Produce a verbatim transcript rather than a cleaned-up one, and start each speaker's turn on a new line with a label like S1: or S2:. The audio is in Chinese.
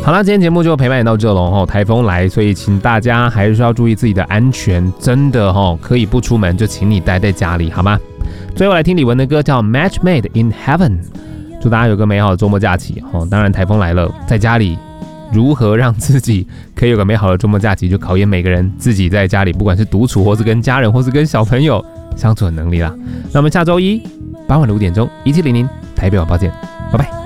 S1: 好啦，今天节目就陪伴你到这了哈。台风来，所以请大家还是要注意自己的安全，真的哈，可以不出门就请你待在家里，好吗？最后来听李玟的歌叫《Match Made in Heaven》，祝大家有个美好的周末假期哈。当然台风来了，在家里如何让自己可以有个美好的周末假期，就考验每个人自己在家里，不管是独处或是跟家人或是跟小朋友相处的能力啦。那我们下周一傍晚的五点钟，一七零零台北晚报见，拜拜。